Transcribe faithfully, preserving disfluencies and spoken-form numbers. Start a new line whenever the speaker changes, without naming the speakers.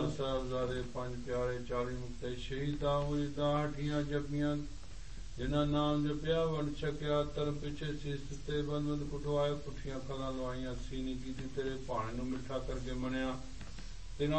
दस साहबजादे पंज प्यारे चाली मुक्ते शहीदा मुरीदा हठियां जपियां जिन्हां नाम जपिया वंड छकिया धर्म पिछे सीस दिते बंद बंद कुटवाए पुठियां खलां लवाइयां सीनी कीती तेरे भाणे नूं मिठा करके मनिया